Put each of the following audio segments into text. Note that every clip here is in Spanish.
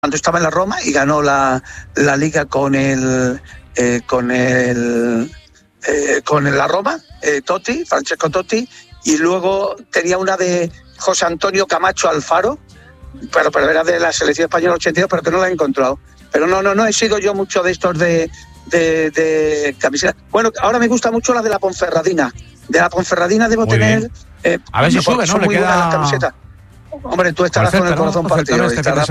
cuando estaba en la Roma y ganó la Liga con la Roma, Totti, Francesco Totti, y luego tenía una de José Antonio Camacho Alfaro, pero era de la selección española 82, pero que no la he encontrado. Pero no he sido yo mucho de estos de camisetas. Bueno, ahora me gusta mucho la de la Ponferradina. De la Ponferradina debo muy tener... a ver si sube, ¿no? Le queda la camiseta. Hombre, tú estarás con el corazón partido. Estarás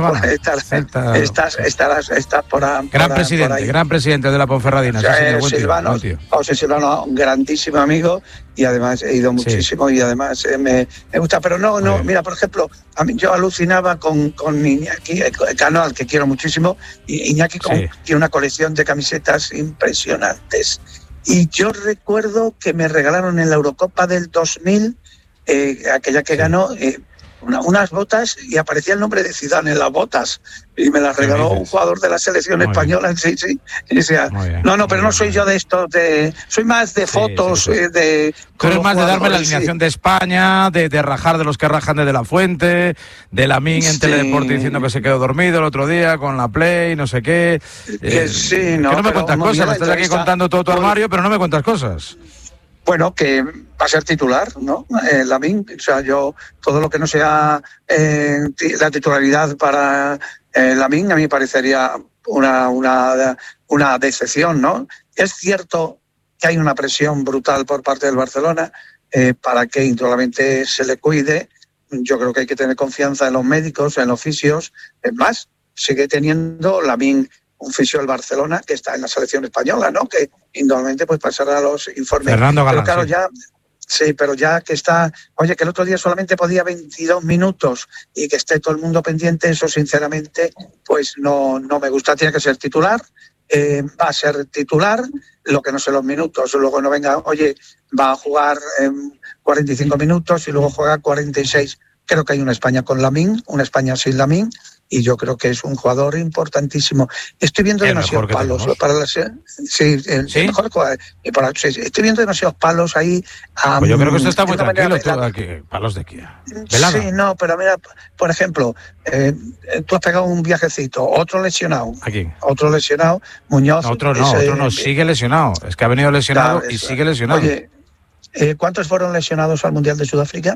por ahí. Gran presidente de la Ponferradina. José Silvano, grandísimo amigo, y además he ido muchísimo, y además me gusta. Pero no, mira, por ejemplo, a mí yo alucinaba con Iñaki Cano, al que quiero muchísimo. Iñaki tiene una colección de camisetas impresionantes. Y yo recuerdo que me regalaron en la Eurocopa del 2000, aquella que ganó... unas botas, y aparecía el nombre de Zidane en las botas, y me las regaló un jugador de la selección española. Sí. Y decía, pero no soy yo de estos, soy más de fotos. Pero es más de darme la alineación de España, de rajar de los que rajan de la Fuente, de Lamine en Teledeporte diciendo que se quedó dormido el otro día con la Play, no sé qué. Que no me cuentas cosas, me estás aquí contando todo tu armario, pero no me cuentas cosas. Bueno, que va a ser titular, ¿no? Lamine, o sea, yo, todo lo que no sea la titularidad para Lamine, a mí me parecería una decepción, ¿no? Es cierto que hay una presión brutal por parte del Barcelona para que indudablemente se le cuide. Yo creo que hay que tener confianza en los médicos, en los fisios. Es más, sigue teniendo Lamine un fisio del Barcelona que está en la selección española, ¿no? Que indudablemente pues pasará los informes. Fernando Galán, pero claro, pero ya que está... Oye, que el otro día solamente podía 22 minutos y que esté todo el mundo pendiente, eso sinceramente pues no me gusta. Tiene que ser titular, va a ser titular, lo que no sé los minutos, luego no venga, oye, va a jugar 45 minutos y luego juega 46. Creo que hay una España con Lamine, una España sin Lamine, y yo creo que es un jugador importantísimo. Estoy viendo demasiados palos para la mejor jugador. Estoy viendo demasiados palos ahí. Pues yo creo que usted está muy tranquilo. ¿Palos de qué? Sí, no, pero mira, por ejemplo, tú has pegado un viajecito, otro lesionado. ¿A quién? Otro lesionado, Muñoz. Otro no, sigue lesionado. Es que ha venido lesionado y sigue lesionado. Oye, ¿cuántos fueron lesionados al Mundial de Sudáfrica?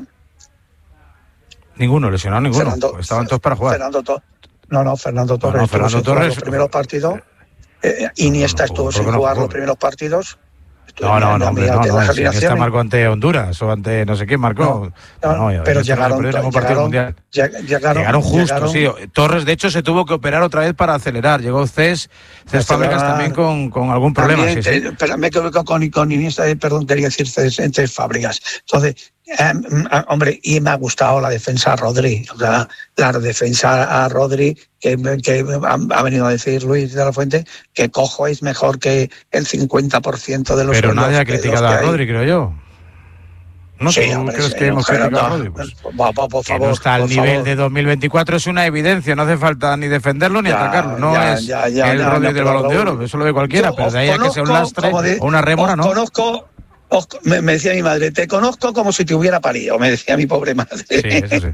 Ninguno, lesionado ninguno. Estaban todos para jugar. Fernando Torres. Fernando Torres. Los primeros partidos. Iniesta estuvo sin jugar los primeros partidos. Iniesta marcó ante Honduras o ante no sé quién marcó. Pero llegaron justo, sí. Torres, de hecho, se tuvo que operar otra vez para acelerar. Llegó Cés Fábregas también con algún problema. Pero me quedo con Iniesta, quería decir Cés Fábregas. Entonces, hombre, y me ha gustado la defensa a Rodri. O sea, la defensa a Rodri, que ha venido a decir Luis de la Fuente, que Cojo es mejor que el 50% de los... Pero nadie ha criticado a Rodri, creo yo. No sé, ¿crees que hemos criticado a Rodri? Pues, por favor, no está al nivel de 2024, es una evidencia, no hace falta ni defenderlo ni atacarlo. No es el Rodri del Balón de Oro, eso lo ve cualquiera, pero de ahí a que sea un lastre o una rémora, ¿no? Me decía mi madre, te conozco como si te hubiera parido, me decía mi pobre madre. Sí, eso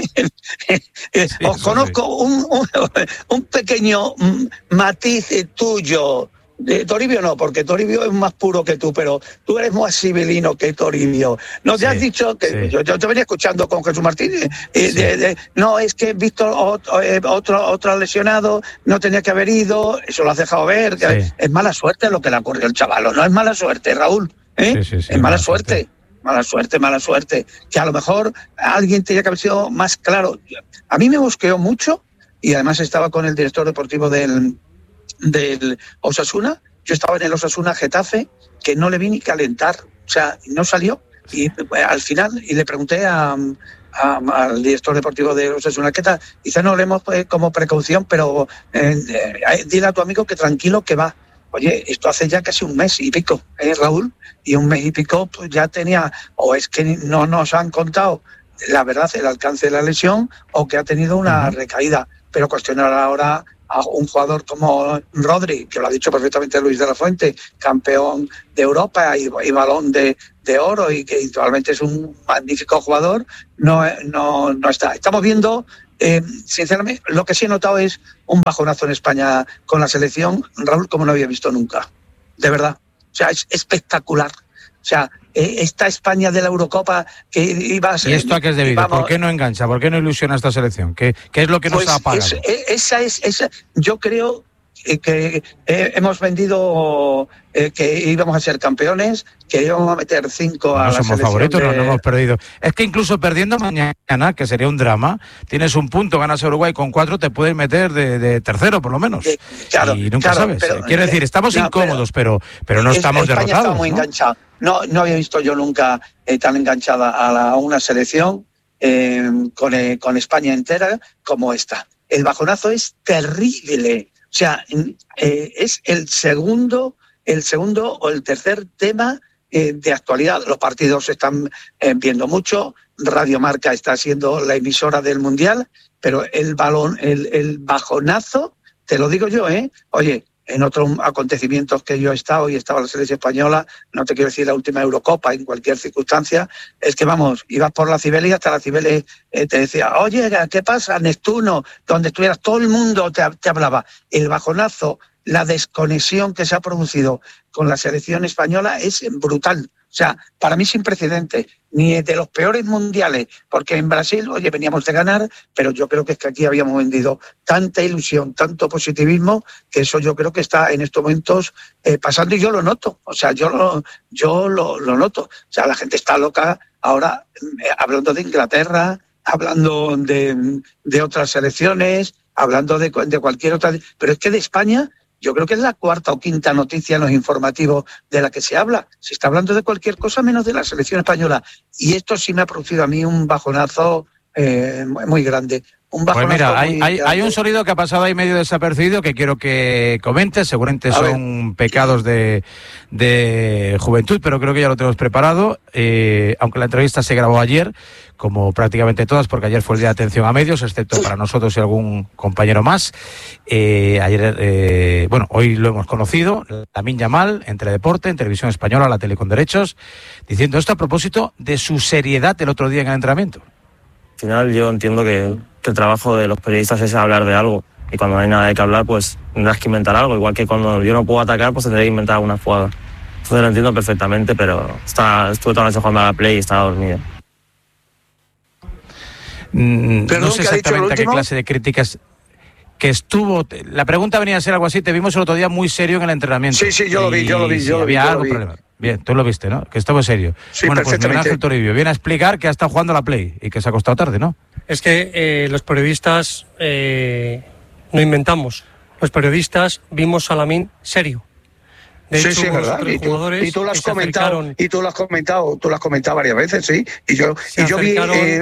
sí. Os conozco un pequeño matiz tuyo. De Toribio no, porque Toribio es más puro que tú, pero tú eres más civilino que Toribio. No te has dicho que yo te venía escuchando con Jesús Martínez. No, es que he visto otro lesionado, no tenía que haber ido, eso lo has dejado ver. Es mala suerte lo que le ocurrió al chaval, no es mala suerte, Raúl. Es mala suerte. Mala suerte. Que a lo mejor alguien tenía que haber sido más claro. A mí me mosqueó mucho, y además estaba con el director deportivo del Osasuna. Yo estaba en el Osasuna Getafe, que no le vi ni calentar, o sea, no salió. Y al final, y le pregunté al director deportivo de Osasuna, ¿qué tal? Dice, no, le hemos como precaución, pero dile a tu amigo que tranquilo que va. Oye, esto hace ya casi un mes y pico, Raúl, y un mes y pico pues ya tenía, o es que no nos han contado la verdad, el alcance de la lesión, o que ha tenido una recaída. Pero cuestionar ahora a un jugador como Rodri, que lo ha dicho perfectamente Luis de la Fuente, campeón de Europa y balón de oro, y que actualmente es un magnífico jugador, no está. Estamos viendo sinceramente, lo que sí he notado es un bajonazo en España con la selección, Raúl, como no había visto nunca. De verdad. O sea, es espectacular. O sea, esta España de la Eurocopa que iba a ser... ¿Y esto a qué es debido? ¿Por qué no engancha? ¿Por qué no ilusiona esta selección? ¿Qué es lo que nos ha apagado? Yo creo que hemos vendido que íbamos a ser campeones, que íbamos a meter 5 a la selección. No somos favoritos, no hemos perdido. Es que incluso perdiendo mañana, que sería un drama, tienes un punto, ganas a Uruguay con 4, te puedes meter de tercero por lo menos. Claro, y nunca sabes. Quiero decir, estamos incómodos, pero no estamos España derrotados. Está muy enganchado. No había visto yo nunca tan enganchada a una selección con España entera como esta. El bajonazo es terrible. O sea, es el segundo o el tercer tema de actualidad. Los partidos se están viendo mucho. Radio Marca está siendo la emisora del Mundial, pero el bajonazo, te lo digo yo, oye, en otros acontecimientos que yo he estado y estaba la selección española, no te quiero decir la última Eurocopa, en cualquier circunstancia, es que vamos, ibas por la Cibeles y hasta la Cibeles te decía, oye, ¿qué pasa? Neptuno, donde estuvieras, todo el mundo te hablaba. El bajonazo, la desconexión que se ha producido con la selección española es brutal. O sea, para mí sin precedentes, ni de los peores mundiales, porque en Brasil, oye, veníamos de ganar, pero yo creo que es que aquí habíamos vendido tanta ilusión, tanto positivismo, que eso yo creo que está en estos momentos pasando y yo lo noto. O sea, yo lo noto. O sea, la gente está loca ahora hablando de Inglaterra, hablando de otras selecciones, hablando de cualquier otra. Pero es que de España... Yo creo que es la cuarta o quinta noticia en los informativos de la que se habla. Se está hablando de cualquier cosa menos de la selección española. Y esto sí me ha producido a mí un bajonazo muy grande. Pues mira, hay un sonido que ha pasado ahí medio desapercibido que quiero que comentes. Seguramente son pecados de juventud, pero creo que ya lo tenemos preparado. Aunque la entrevista se grabó ayer, como prácticamente todas, porque ayer fue el día de atención a medios, excepto para nosotros y algún compañero más. Hoy lo hemos conocido, Lamine Yamal, entre Deporte, en Televisión Española, la tele con derechos, diciendo esto a propósito de su seriedad el otro día en el entrenamiento. Al final yo entiendo que el trabajo de los periodistas es hablar de algo, y cuando no hay nada de qué hablar, pues tendrás que inventar algo, igual que cuando yo no puedo atacar, pues tendré que inventar alguna jugada. Entonces lo entiendo perfectamente, pero estuve toda la noche jugando a la Play y estaba dormido. No sé exactamente a qué clase de críticas que estuvo. La pregunta venía a ser algo así. Te vimos el otro día muy serio en el entrenamiento. Sí, yo lo vi. Había algo problema. Bien, tú lo viste, ¿no? Que estuvo serio. Sí, bueno, pues Miguel Ángel Toribio viene a explicar que ha estado jugando a la Play y que se ha acostado tarde, ¿no? Es que los periodistas no inventamos. Los periodistas vimos a Lamine serio. De hecho, sí, verdad. Y tú lo has comentado. Y tú lo has comentado varias veces, sí. Y yo vi.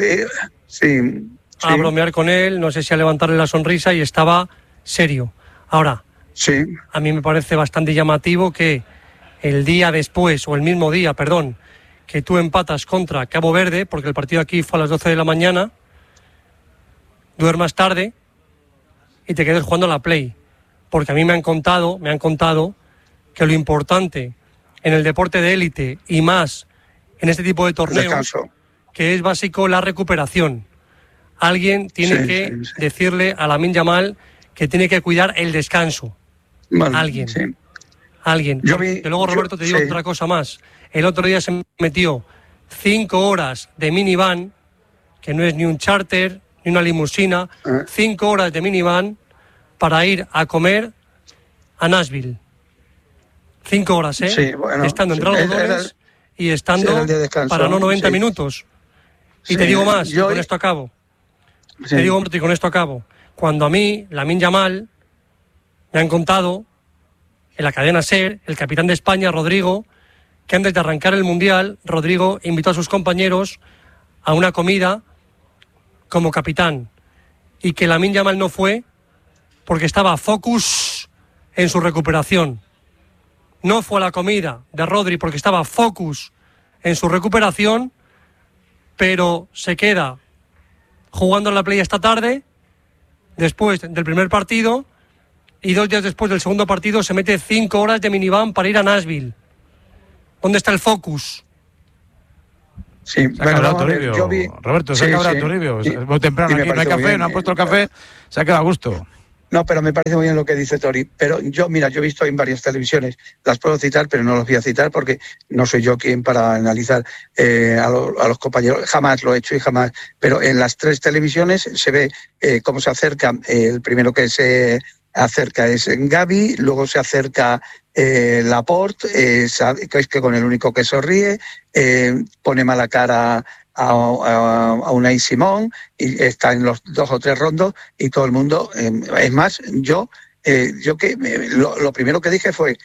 A bromear con él, no sé si a levantarle la sonrisa, y estaba serio. Ahora, a mí me parece bastante llamativo que el día después, o el mismo día, perdón, que tú empatas contra Cabo Verde, porque el partido aquí fue a las 12 de la mañana, duermas tarde y te quedes jugando a la Play. Porque a mí me han contado que lo importante en el deporte de élite, y más en este tipo de torneos, que es básico la recuperación. Alguien tiene que decirle a Lamine Yamal que tiene que cuidar el descanso. Alguien. Y luego, Roberto, te digo otra cosa más. El otro día se metió 5 horas de minivan, que no es ni un charter, ni una limusina, 5 horas de minivan para ir a comer a Nashville. 5 horas, estando entre algodones y estando para no 90 minutos. Y te digo más, y con esto acabo. Cuando a mí, Lamine Yamal, me han contado en la cadena SER, el capitán de España, Rodrigo, que antes de arrancar el Mundial, Rodrigo invitó a sus compañeros a una comida como capitán, y que Lamine Yamal no fue porque estaba focus en su recuperación. No fue a la comida de Rodri porque estaba focus en su recuperación, pero se queda jugando en la Play esta tarde, después del primer partido, y 2 días después del segundo partido se mete 5 horas de minivan para ir a Nashville. ¿Dónde está el focus? Sí, bueno, Roberto, se ha acabado Toribio. Es muy temprano aquí, no hay café, no han puesto el café, se ha quedado a gusto. No, pero me parece muy bien lo que dice Tori. Pero yo he visto en varias televisiones, las puedo citar, pero no los voy a citar porque no soy yo quien para analizar a los compañeros. Jamás lo he hecho y jamás. Pero en las 3 televisiones se ve cómo se acerca. El primero que se acerca es Gavi, luego se acerca Laporte, que es que con el único que sonríe, pone mala cara a Unai Simón y está en los 2 o 3 rondos y todo el mundo, es más, yo que lo primero que dije fue,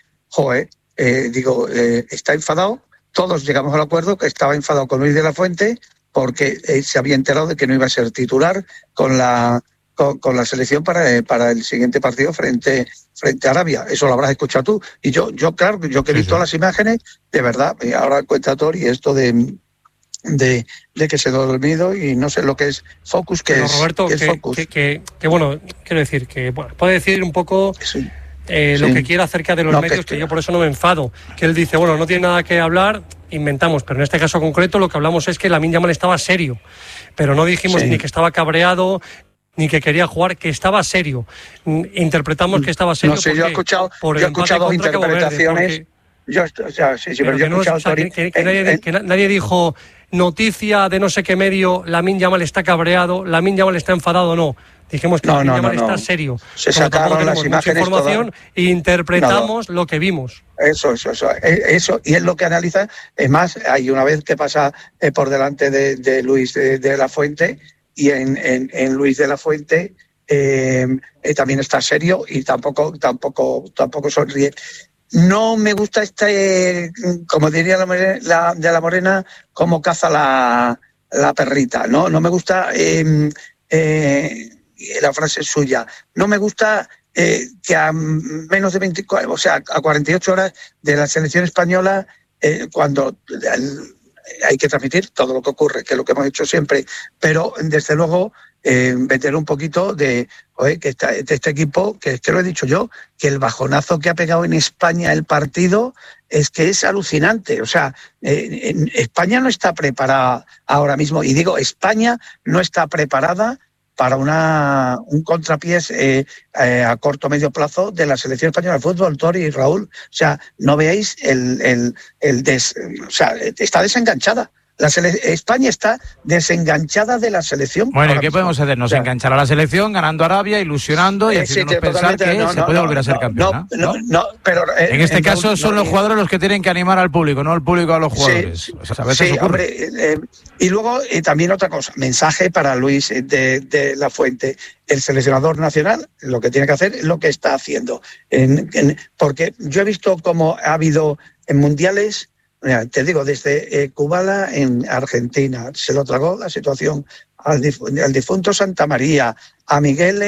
está enfadado, todos llegamos al acuerdo que estaba enfadado con Luis de la Fuente porque se había enterado de que no iba a ser titular con la selección para el siguiente partido frente a Arabia. Eso lo habrás escuchado tú. Y yo claro, yo que he visto las imágenes, de verdad, ahora cuenta Tori esto de que se ha dormido y no sé lo que es Focus, Roberto, que bueno, quiero decir que puede decir un poco lo que quiera acerca de los medios, que yo por eso no me enfado, que él dice, bueno, no tiene nada que hablar, inventamos, pero en este caso concreto lo que hablamos es que Lamine Yamal estaba serio, pero no dijimos ni que estaba cabreado ni que quería jugar, que estaba serio. Interpretamos que estaba serio. No sé, yo he escuchado 2 interpretaciones. Pero yo he escuchado que nadie dijo noticia de no sé qué medio, Lamine Yamal está cabreado, Lamine Yamal está enfadado, no. Dijimos que Lamine Yamal está serio. Se sacaron las imágenes, información e interpretamos lo que vimos. Eso, y es lo que analiza. Es más, hay una vez que pasa por delante de Luis de la Fuente, y en Luis de la Fuente también está serio y tampoco sonríe. No me gusta como diría la de la Morena, como caza la perrita, ¿no? No me gusta la frase suya. No me gusta que a menos de 24, o sea, a 48 horas de la selección española, cuando hay que transmitir todo lo que ocurre, que es lo que hemos hecho siempre, pero desde luego meter un poquito de este equipo, que lo he dicho yo, que el bajonazo que ha pegado en España el partido es que es alucinante. O sea, España no está preparada ahora mismo, y digo, España no está preparada para un contrapiés a corto o medio plazo de la selección española de fútbol, Tori y Raúl. O sea, no veáis o sea, está desenganchada. España está desenganchada de la selección. Bueno, ¿y qué podemos hacer? Nos enganchar a la selección, ganando Arabia, ilusionando y haciéndonos pensar que se puede volver a ser campeón. Pero en este caso son los jugadores los que tienen que animar al público, no el público a los jugadores. Hombre, y luego también otra cosa, mensaje para Luis de la Fuente. El seleccionador nacional lo que tiene que hacer es lo que está haciendo. Porque yo he visto cómo ha habido en mundiales. Mira, te digo, desde Kubala en Argentina, se lo tragó la situación al difunto Santa María, a Miguel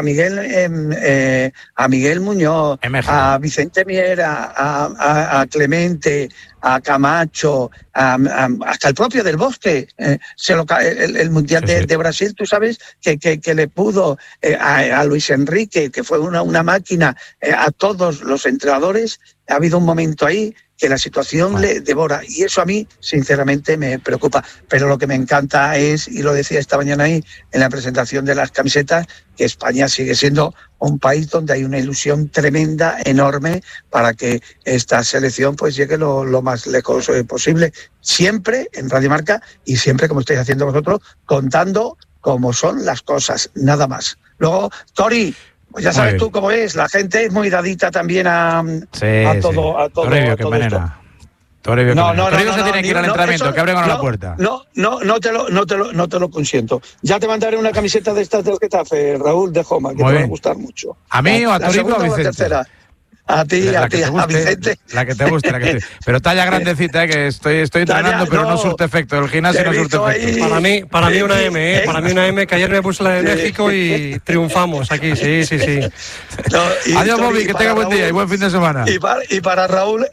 Muñoz, a Vicente Miera, a Clemente, a Camacho, hasta el propio Del Bosque. El Mundial de Brasil, tú sabes que le pudo a Luis Enrique, que fue una máquina, a todos los entrenadores. Ha habido un momento ahí que la situación le devora, y eso a mí sinceramente me preocupa. Pero lo que me encanta es, y lo decía esta mañana ahí en la presentación de las camisetas, que España sigue siendo un país donde hay una ilusión tremenda, enorme, para que esta selección pues llegue lo más lejos posible, siempre en Radio Marca y siempre, como estáis haciendo vosotros, contando cómo son las cosas, nada más. Luego, Tori, pues ya sabes tú cómo es, la gente es muy dadita también a todo. Toribio, que envenena. Toribio se tiene que ir al entrenamiento, que abren la puerta. No te lo consiento. Ya te mandaré una camiseta de estas del Getafe, Raúl, de Joma, que te va a gustar mucho. ¿A mí o a Toribio o a Vicente? Tercera. A ti, a Vicente. La que te guste, Pero talla grandecita, que estoy entrenando, pero no surte efecto. El gimnasio no surte efecto. Para mí una M, Para mí una M, que ayer me puse la de México y triunfamos aquí, sí. Adiós, Bobby, que tenga buen día y buen fin de semana. Y para Raúl,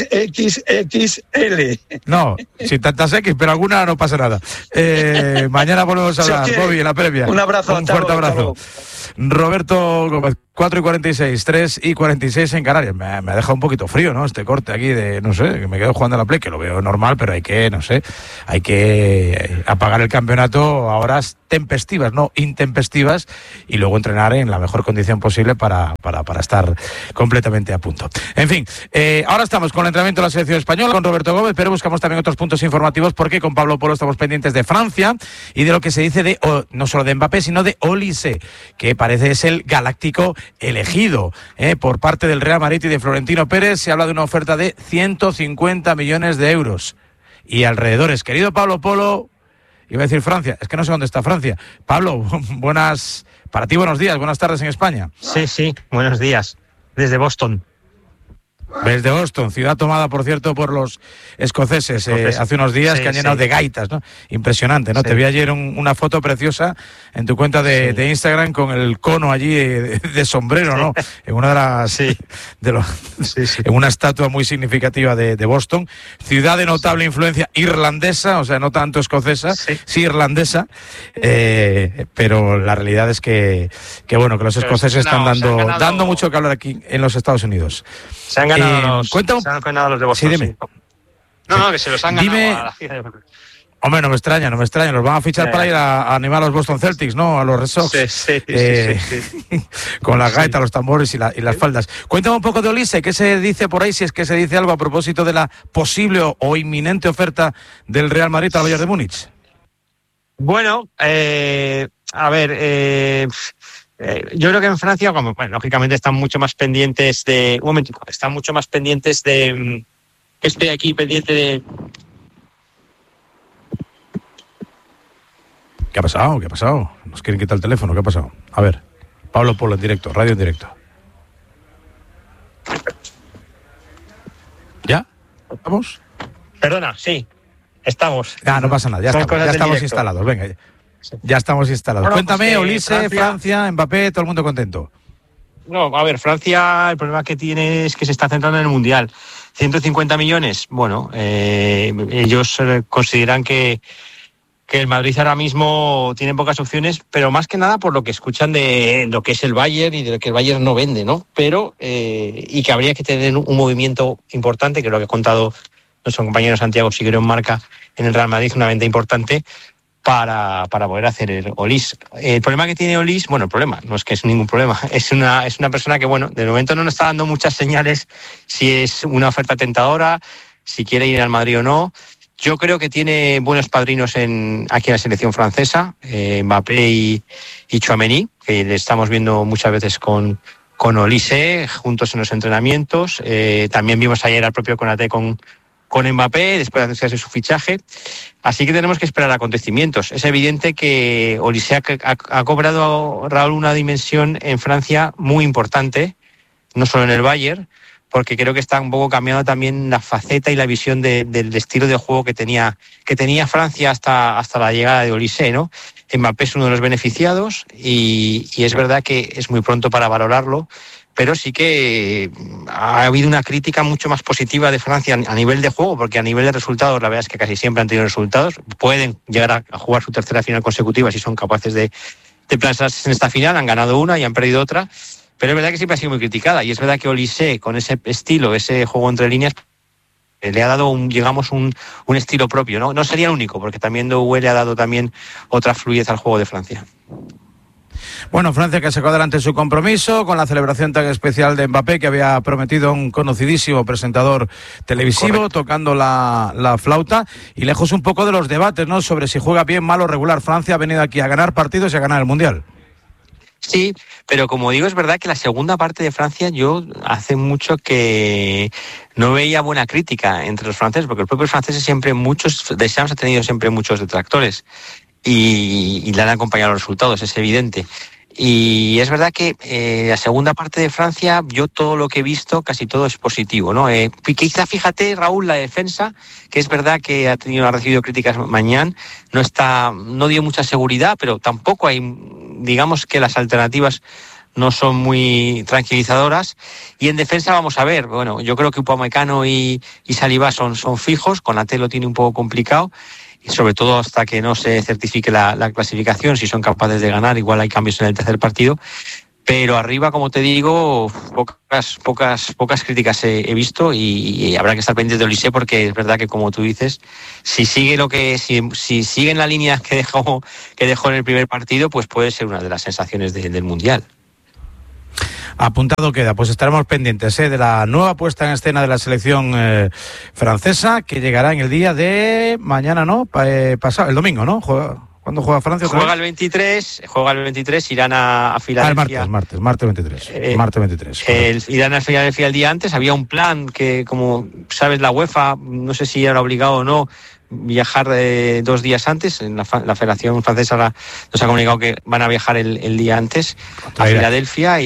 XXXL. No, sin tantas X, pero alguna no pasa nada. Mañana volvemos a hablar, Bobby, en la previa. Un abrazo. Un fuerte abrazo. Roberto Gómez. 4:46, 3:46 en Canarias. Me ha dejado un poquito frío, ¿no? Este corte aquí de, no sé, que me quedo jugando a la Play, que lo veo normal, pero hay que apagar el campeonato a horas tempestivas, no intempestivas, y luego entrenar en la mejor condición posible para estar completamente a punto. En fin, ahora estamos con el entrenamiento de la selección española, con Roberto Gómez, pero buscamos también otros puntos informativos, porque con Pablo Polo estamos pendientes de Francia y de lo que se dice no solo de Mbappé, sino de Olise, que parece es el galáctico elegido por parte del Real Madrid y de Florentino Pérez. Se habla de una oferta de 150 millones de euros y alrededores. Querido Pablo Polo, iba a decir Francia, es que no sé dónde está Francia. Pablo, buenos días, buenas tardes en España. Sí, buenos días, desde Boston. Desde Boston, ciudad tomada, por cierto, por los escoceses hace unos días, que han llenado de gaitas, ¿no? Impresionante, ¿no? Sí. Te vi ayer una foto preciosa en tu cuenta de Instagram con el cono allí de sombrero, ¿no? En una de las... En una estatua muy significativa de Boston. Ciudad de notable influencia irlandesa, o sea, no tanto escocesa, sí irlandesa, pero la realidad es que los escoceses están dando mucho que hablar aquí en los Estados Unidos. Se han ganado los de Boston. Sí, dime. No, que se los han ganado a la fija de... Hombre, no me extraña, nos van a fichar para ir a animar a los Boston Celtics, ¿no? A los Red Sox. Sí. Con las gaitas, los tambores y las faldas. Cuéntame un poco de Olise, ¿qué se dice por ahí? Si es que se dice algo a propósito de la posible o inminente oferta del Real Madrid al Bayern de Múnich. Bueno, yo creo que en Francia, lógicamente están mucho más pendientes de... Un momentico, están mucho más pendientes de... Estoy aquí pendiente de... ¿Qué ha pasado? Nos quieren quitar el teléfono, ¿qué ha pasado? A ver, Pablo Polo en directo, radio en directo. ¿Ya? ¿Estamos? Perdona, sí, estamos. No pasa nada, ya estamos instalados, venga. Ya estamos instalados. Bueno, cuéntame, pues Olise, Francia, Mbappé, todo el mundo contento. No, a ver, Francia, el problema que tiene es que se está centrando en el Mundial. 150 millones, bueno, ellos consideran que el Madrid ahora mismo tiene pocas opciones, pero más que nada por lo que escuchan de lo que es el Bayern y de lo que el Bayern no vende, ¿no? Pero, y que habría que tener un movimiento importante, que es lo que ha contado nuestro compañero Santiago Siguero en Marca, en el Real Madrid, una venta importante para poder hacer el Olise. El problema que tiene Olise, el problema, no es que es ningún problema, es una persona que, de momento no nos está dando muchas señales si es una oferta tentadora, si quiere ir al Madrid o no. Yo creo que tiene buenos padrinos aquí en la selección francesa, Mbappé y Tchouaméni, que le estamos viendo muchas veces con Olise, juntos en los entrenamientos. También vimos ayer al propio Konaté con Mbappé, después de anunciarse su fichaje. Así que tenemos que esperar acontecimientos. Es evidente que Olise ha cobrado, Raúl, una dimensión en Francia muy importante, no solo en el Bayern, porque creo que está un poco cambiando también la faceta y la visión del estilo de juego que tenía Francia hasta la llegada de Olise, ¿no? Mbappé es uno de los beneficiados y es verdad que es muy pronto para valorarlo, pero sí que ha habido una crítica mucho más positiva de Francia a nivel de juego, porque a nivel de resultados, la verdad es que casi siempre han tenido resultados. Pueden llegar a jugar su tercera final consecutiva si son capaces de plantarse en esta final. Han ganado una y han perdido otra. Pero es verdad que siempre ha sido muy criticada, y es verdad que Olise, con ese estilo, ese juego entre líneas, le ha dado un estilo propio, ¿no? No sería el único, porque también Doué le ha dado también otra fluidez al juego de Francia. Bueno, Francia que sacó adelante su compromiso con la celebración tan especial de Mbappé, que había prometido a un conocidísimo presentador televisivo. Correcto. Tocando la flauta, y lejos un poco de los debates, ¿no?, sobre si juega bien, mal o regular. Francia ha venido aquí a ganar partidos y a ganar el Mundial. Sí, pero como digo, es verdad que la segunda parte de Francia yo hace mucho que no veía buena crítica entre los franceses, porque los propios franceses siempre Deschamps ha tenido siempre muchos detractores y le han acompañado los resultados, es evidente. Y es verdad que la segunda parte de Francia, yo todo lo que he visto, casi todo es positivo, ¿no? Quizá, fíjate, Raúl, la defensa, que es verdad que ha recibido críticas mañana, no dio mucha seguridad, pero tampoco hay, digamos que las alternativas no son muy tranquilizadoras. Y en defensa vamos a ver, yo creo que Upamecano y Saliba son fijos, Konaté lo tiene un poco complicado, y sobre todo hasta que no se certifique la clasificación, si son capaces de ganar, igual hay cambios en el tercer partido. Pero arriba, como te digo, pocas críticas he visto y habrá que estar pendientes de Olise, porque es verdad que, como tú dices, si sigue si sigue en la línea que dejó en el primer partido, pues puede ser una de las sensaciones del Mundial. Apuntado queda, pues estaremos pendientes de la nueva puesta en escena de la selección francesa, que llegará en el día de mañana, ¿no? Pasado, el domingo, ¿no? ¿Cuándo juega Francia? Juega el 23, irán a Filadelfia. Martes 23. Martes 23. Irán a Filadelfia el día antes. Había un plan que, como sabes, la UEFA, no sé si era obligado o no, viajar 2 días antes. En la Federación Francesa nos ha comunicado que van a viajar el día antes a Filadelfia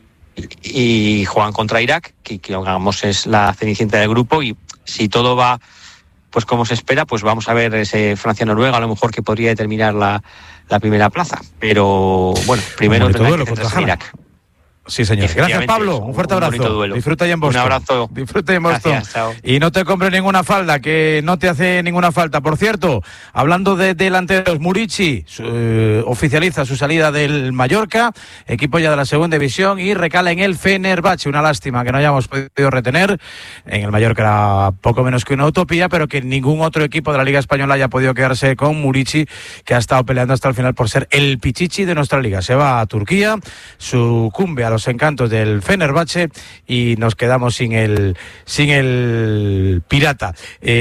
y juegan contra Irak, que digamos es la cenicienta del grupo, y si todo va pues como se espera, pues vamos a ver ese Francia-Noruega, a lo mejor, que podría determinar la primera plaza. Pero bueno, primero tendrá que centrarse en Irak. Sí, señor. Gracias, Pablo. Un fuerte abrazo. Disfruta ya en Boston. Un abrazo. Disfruta en Boston. Gracias, chao. Y no te compres ninguna falda, que no te hace ninguna falta. Por cierto, hablando de delanteros, Murici oficializa su salida del Mallorca, equipo ya de la segunda división, y recala en el Fenerbahce. Una lástima que no hayamos podido retener. En el Mallorca era poco menos que una utopía, pero que ningún otro equipo de la Liga Española haya podido quedarse con Murici, que ha estado peleando hasta el final por ser el pichichi de nuestra liga. Se va a Turquía, sucumbe a los encantos del Fenerbahce y nos quedamos sin el pirata.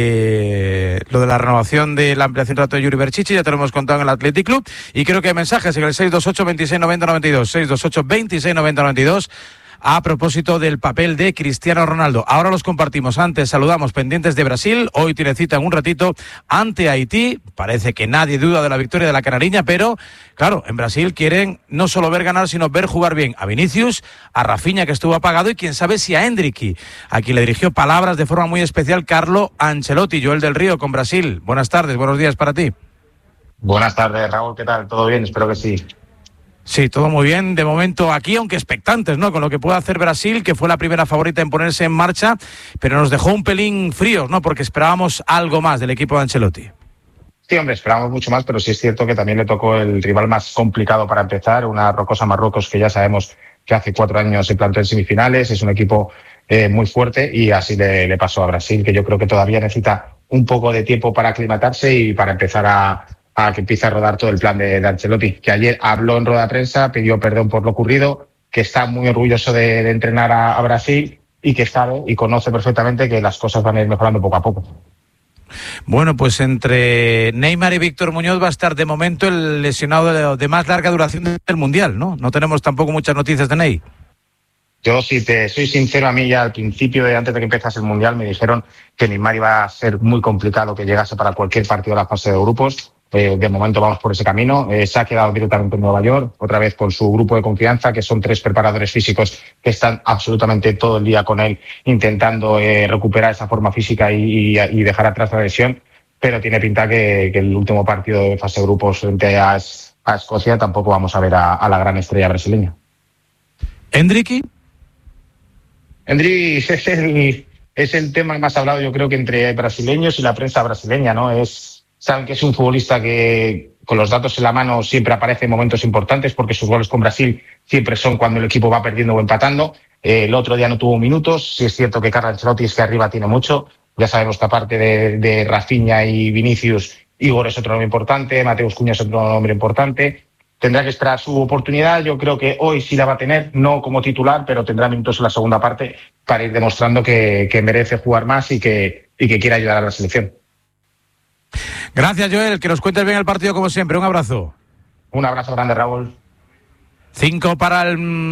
Lo de la renovación de la ampliación de Yuri Berchichi ya te lo hemos contado en el Athletic Club, y creo que hay mensajes en el 628 26 90 92, 628 26 90 92, a propósito del papel de Cristiano Ronaldo. Ahora los compartimos. Antes saludamos pendientes de Brasil. Hoy tiene cita en un ratito ante Haití. Parece que nadie duda de la victoria de la canariña, pero claro, en Brasil quieren no solo ver ganar, sino ver jugar bien a Vinicius, a Rafinha, que estuvo apagado, y quién sabe si a Endricky, a quien le dirigió palabras de forma muy especial Carlo Ancelotti. Joel del Río con Brasil. Buenas tardes, buenos días para ti. Buenas tardes, Raúl. ¿Qué tal? ¿Todo bien? Espero que sí. Sí, todo muy bien de momento aquí, aunque expectantes, ¿no?, con lo que puede hacer Brasil, que fue la primera favorita en ponerse en marcha, pero nos dejó un pelín fríos, ¿no?, porque esperábamos algo más del equipo de Ancelotti. Sí, hombre, esperábamos mucho más, pero sí es cierto que también le tocó el rival más complicado para empezar, una rocosa Marruecos que ya sabemos que hace 4 años se plantó en semifinales, es un equipo muy fuerte, y así le pasó a Brasil, que yo creo que todavía necesita un poco de tiempo para aclimatarse y para empezar a que empiece a rodar todo el plan de Ancelotti, que ayer habló en rueda de prensa, pidió perdón por lo ocurrido, que está muy orgulloso de entrenar a Brasil, y que sabe y conoce perfectamente que las cosas van a ir mejorando poco a poco. Bueno, pues entre Neymar y Víctor Muñoz va a estar de momento el lesionado de más larga duración del Mundial, ¿no? No tenemos tampoco muchas noticias de Ney. Yo, si te soy sincero, a mí ya al principio, antes de que empezase el Mundial, me dijeron que Neymar iba a ser muy complicado que llegase para cualquier partido de la fase de grupos. De momento vamos por ese camino. Se ha quedado directamente en Nueva York, otra vez con su grupo de confianza, que son 3 preparadores físicos que están absolutamente todo el día con él, intentando recuperar esa forma física y dejar atrás la lesión. Pero tiene pinta que el último partido de fase de grupos frente a Escocia tampoco vamos a ver a la gran estrella brasileña. ¿Endricky? Endricky es el tema más hablado, yo creo, que entre brasileños y la prensa brasileña, ¿no? Saben que es un futbolista que, con los datos en la mano, siempre aparece en momentos importantes, porque sus goles con Brasil siempre son cuando el equipo va perdiendo o empatando. El otro día no tuvo minutos. Sí es cierto que Carlo Ancelotti es que arriba tiene mucho. Ya sabemos que aparte de Rafinha y Vinicius, Igor es otro nombre importante, Mateus Cunha es otro nombre importante. Tendrá que esperar su oportunidad. Yo creo que hoy sí la va a tener, no como titular, pero tendrá minutos en la segunda parte para ir demostrando que merece jugar más y que quiere ayudar a la selección. Gracias, Joel, que nos cuentes bien el partido como siempre. Un abrazo. Un abrazo grande, Raúl. 5 para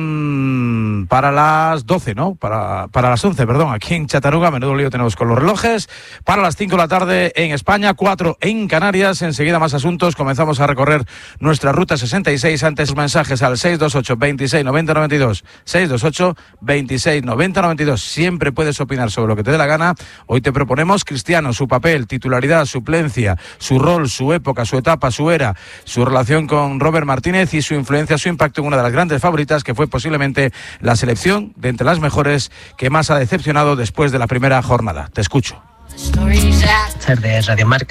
las 12, ¿no? Para las 11, perdón, aquí en Chattanooga. Menudo lío tenemos con los relojes. Para las 5 de la tarde en España, 4 en Canarias. Enseguida más asuntos. Comenzamos a recorrer nuestra ruta 66. Antes los mensajes al 628 26 90 92. 628 26 90 92. Siempre puedes opinar sobre lo que te dé la gana. Hoy te proponemos Cristiano, su papel, titularidad, suplencia, su rol, su época, su etapa, su era, su relación con Robert Martínez y su influencia, su impacto en una de las grandes favoritas, que fue posiblemente la selección de entre las mejores que más ha decepcionado después de la primera jornada. Te escucho. Buenas tardes, Radio Marca.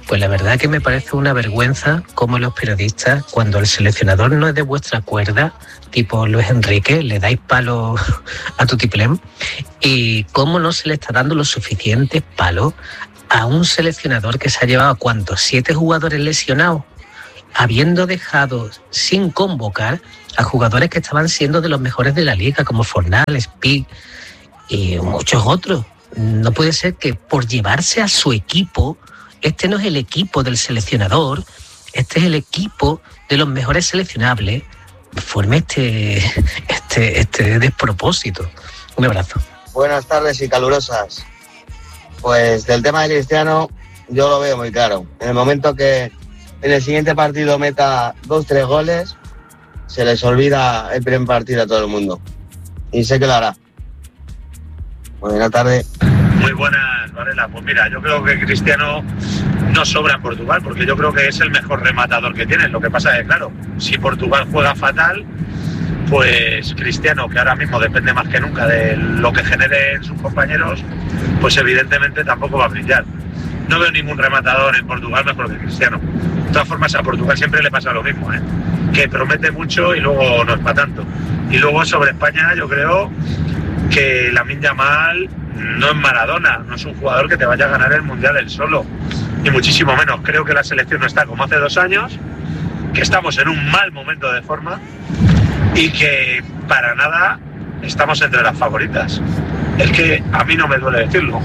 Pues la verdad que me parece una vergüenza cómo los periodistas, cuando el seleccionador no es de vuestra cuerda, tipo Luis Enrique, le dais palo a Tutiplén, y cómo no se le está dando los suficientes palos a un seleccionador que se ha llevado, ¿cuántos? 7 jugadores lesionados, habiendo dejado sin convocar a jugadores que estaban siendo de los mejores de la liga, como Fornals, Pic y muchos otros. No puede ser que por llevarse a su equipo, este no es el equipo del seleccionador, este es el equipo de los mejores seleccionables, forme este despropósito. Un abrazo. Buenas tardes y calurosas. Pues del tema de Cristiano, yo lo veo muy claro. En el momento que en el siguiente partido meta 2-3 goles, se les olvida el primer partido a todo el mundo. Y sé que lo hará. Buenas tardes. Muy buenas, Varela. Pues mira, yo creo que Cristiano no sobra en Portugal, porque yo creo que es el mejor rematador que tienen. Lo que pasa es que, claro, si Portugal juega fatal, pues Cristiano, que ahora mismo depende más que nunca de lo que generen sus compañeros, pues evidentemente tampoco va a brillar. No veo ningún rematador en Portugal mejor que Cristiano. De todas formas, a Portugal siempre le pasa lo mismo, que promete mucho y luego no es para tanto. Y luego sobre España, yo creo que Lamine Yamal no es Maradona, no es un jugador que te vaya a ganar el Mundial él solo, ni muchísimo menos. Creo que la selección no está como hace 2 años, que estamos en un mal momento de forma y que para nada estamos entre las favoritas. Es que a mí no me duele decirlo.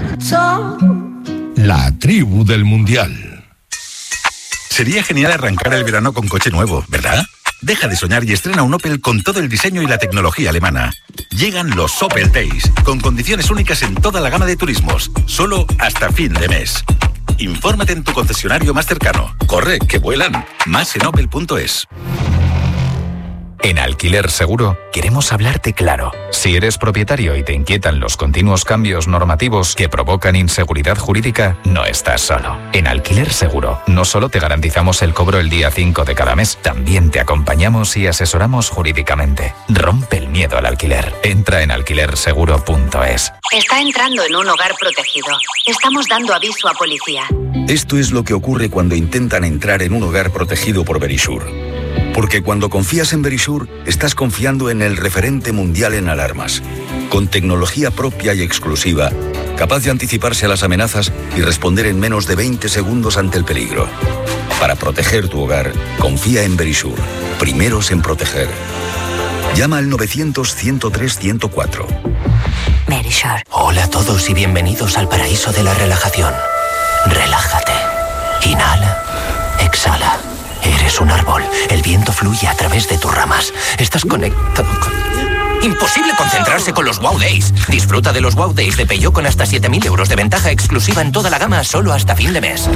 La tribu del Mundial. Sería genial arrancar el verano con coche nuevo, ¿verdad? Deja de soñar y estrena un Opel con todo el diseño y la tecnología alemana. Llegan los Opel Days, con condiciones únicas en toda la gama de turismos, solo hasta fin de mes. Infórmate en tu concesionario más cercano. Corre, que vuelan. Más en opel.es. En Alquiler Seguro queremos hablarte claro. Si eres propietario y te inquietan los continuos cambios normativos que provocan inseguridad jurídica, no estás solo. En Alquiler Seguro no solo te garantizamos el cobro el día 5 de cada mes, también te acompañamos y asesoramos jurídicamente. Rompe el miedo al alquiler. Entra en alquilerseguro.es. Está entrando en un hogar protegido. Estamos dando aviso a policía. Esto es lo que ocurre cuando intentan entrar en un hogar protegido por Verisur. Porque cuando confías en Verisur, estás confiando en el referente mundial en alarmas, con tecnología propia y exclusiva, capaz de anticiparse a las amenazas y responder en menos de 20 segundos ante el peligro. Para proteger tu hogar, confía en Verisur. Primeros en proteger. Llama al 900-103-104. Verisur. Hola a todos y bienvenidos al paraíso de la relajación. Relájate. Inhala. Exhala. Eres un árbol. El viento fluye a través de tus ramas. Estás conectado con... Imposible concentrarse con los Wow Days. Disfruta de los Wow Days de Peugeot con hasta 7.000 euros de ventaja exclusiva en toda la gama solo hasta fin de mes.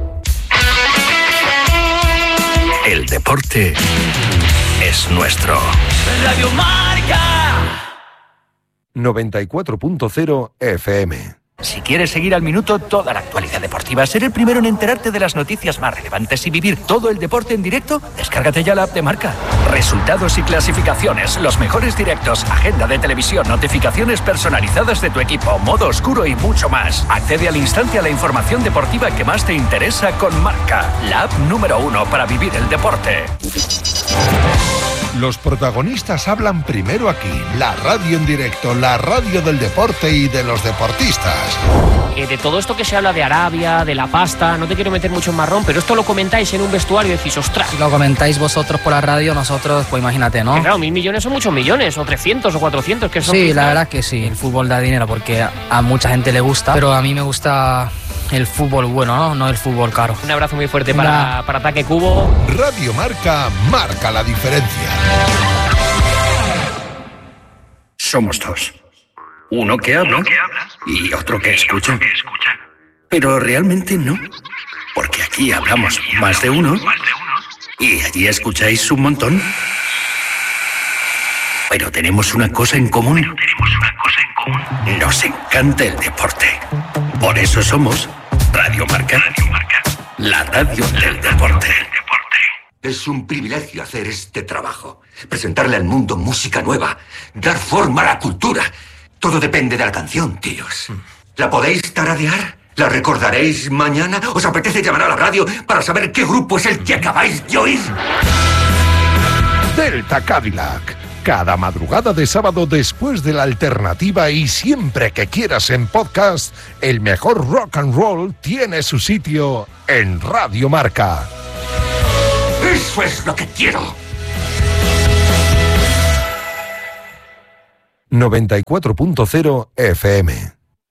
El deporte es nuestro. Radio Marca 94.0 FM. Si quieres seguir al minuto toda la actualidad deportiva, ser el primero en enterarte de las noticias más relevantes y vivir todo el deporte en directo, descárgate ya la app de Marca. Resultados y clasificaciones, los mejores directos, agenda de televisión, notificaciones personalizadas de tu equipo, modo oscuro y mucho más. Accede al instante a la información deportiva que más te interesa con Marca, la app número 1 para vivir el deporte. Los protagonistas hablan primero aquí, la radio en directo, la radio del deporte y de los deportistas. De todo esto que se habla de Arabia, de la pasta, no te quiero meter mucho en marrón, pero esto lo comentáis en un vestuario y decís, ostras. Si lo comentáis vosotros por la radio, nosotros, pues imagínate, ¿no? Que claro, 1.000 millones son muchos millones, o 300 o 400, que son... Sí, la verdad que sí, el fútbol da dinero porque a mucha gente le gusta, pero a mí me gusta el fútbol bueno, ¿no? No el fútbol caro. Un abrazo muy fuerte para Ataque Cubo. Radio Marca marca la diferencia. Somos dos. Uno que habla y otro que escucha. Pero realmente no. Porque aquí hablamos más de uno y allí escucháis un montón. Pero tenemos una cosa en común. Nos encanta el deporte. Por eso somos Radio Marca. La radio del deporte. Es un privilegio hacer este trabajo. Presentarle al mundo música nueva. Dar forma a la cultura. Todo depende de la canción, tíos. ¿La podéis tararear? ¿La recordaréis mañana? ¿Os apetece llamar a la radio para saber qué grupo es el que acabáis de oír? Delta Cadillac. Cada madrugada de sábado después de la alternativa y siempre que quieras en podcast, el mejor rock and roll tiene su sitio en Radio Marca. ¡Eso es lo que quiero! 94.0 FM.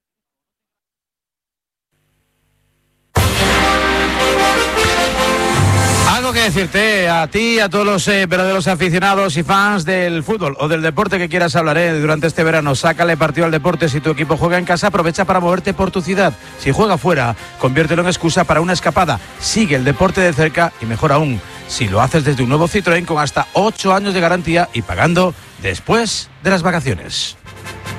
Algo que decirte a ti, a todos los verdaderos aficionados y fans del fútbol o del deporte que quieras hablar durante este verano. Sácale partido al deporte. Si tu equipo juega en casa, aprovecha para moverte por tu ciudad. Si juega fuera, conviértelo en excusa para una escapada. Sigue el deporte de cerca y mejor aún, si lo haces desde un nuevo Citroën con hasta 8 años de garantía y pagando después de las vacaciones.